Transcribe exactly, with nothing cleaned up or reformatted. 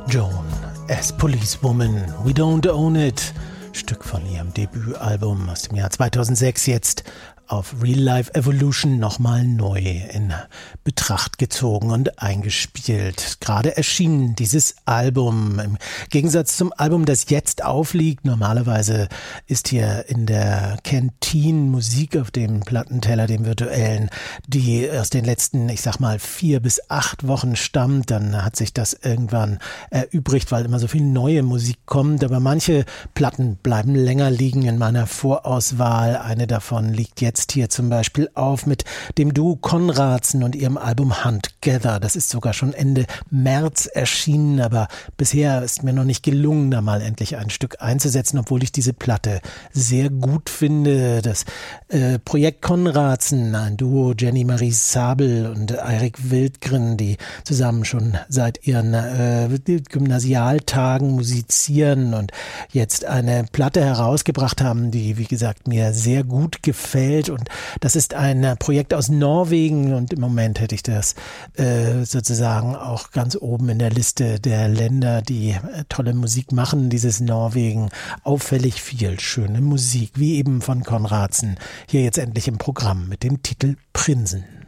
Joan as Policewoman, We Don't Own It. Stück von ihrem Debütalbum aus dem Jahr zweitausendsechs, jetzt auf Real Life Evolution nochmal neu in Betracht gezogen und eingespielt. Gerade erschienen dieses Album im Gegensatz zum Album, das jetzt aufliegt. Normalerweise ist hier in der Canteen Musik auf dem Plattenteller, dem virtuellen, die aus den letzten, ich sag mal, vier bis acht Wochen stammt. Dann hat sich das irgendwann erübrigt, weil immer so viel neue Musik kommt. Aber manche Platten bleiben länger liegen in meiner Vorauswahl. Eine davon liegt jetzt hier zum Beispiel auf mit dem Duo Konradsen und ihrem Album Huntgather. Das ist sogar schon Ende März erschienen, aber bisher ist mir noch nicht gelungen, da mal endlich ein Stück einzusetzen, obwohl ich diese Platte sehr gut finde. Das äh, Projekt Konradsen, ein Duo, Jenny Marie Sabel und Eirik Wildgren, die zusammen schon seit ihren äh, Gymnasialtagen musizieren und jetzt eine Platte herausgebracht haben, die, wie gesagt, mir sehr gut gefällt. Und das ist ein Projekt aus Norwegen und im Moment hätte ich das äh, sozusagen auch ganz oben in der Liste der Länder, die äh, tolle Musik machen. Dieses Norwegen, auffällig viel schöne Musik, wie eben von Konradsen. Hier jetzt endlich im Programm mit dem Titel Prinsen.